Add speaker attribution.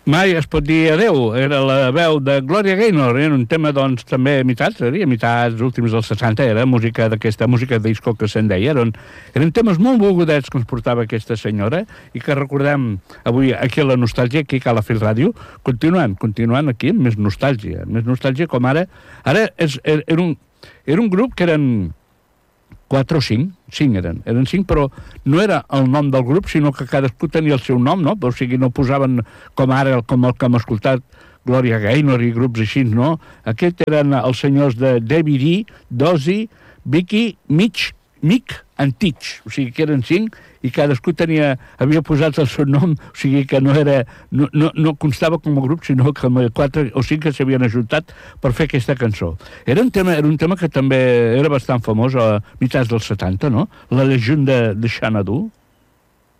Speaker 1: Mai es pot dir adeu, era la veu de Gloria Gaynor, era un tema, doncs, també a mitjans últims dels 60, era música d'aquesta música disco que se'n deia, eren temes molt volgudets que ens portava aquesta senyora i que recordem avui aquí a la nostàlgia, aquí a la Fil Ràdio, continuant aquí amb més nostàlgia com ara era un grup que eren 4 o 5 eren 5, però no era el nom del grup, sinó que cadascú tenia el seu nom, no? O sigui, no posaven com ara, com el que hem escoltat, Gloria Gaynor i grups així, no? Aquests eren els senyors de David E., Dozy, Vicky, Mitch, Mick and Teach, o sigui que eren 5 i cadascú havia posat el seu nom, o sigui que no constava com a grup, sinó com a 4 o 5 que s'havien ajuntat per fer aquesta cançó. Era un tema que també era bastant famós a mitjans dels 70, no? La llegenda de Xanadu.